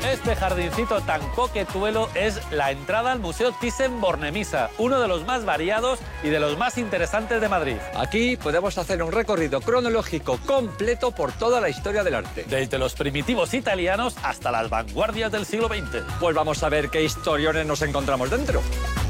Este jardincito tan coquetuelo es la entrada al Museo Thyssen-Bornemisza, uno de los más variados y de los más interesantes de Madrid. Aquí podemos hacer un recorrido cronológico completo por toda la historia del arte. Desde los primitivos italianos hasta las vanguardias del siglo XX. Pues vamos a ver qué historiones nos encontramos dentro.